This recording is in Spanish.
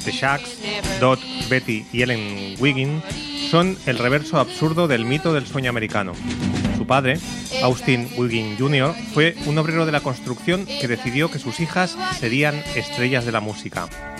The Shacks, Dot, Betty y Ellen Wiggin son el reverso absurdo del mito del sueño americano. Su padre, Austin Wiggin Jr., fue un obrero de la construcción que decidió que sus hijas serían estrellas de la música.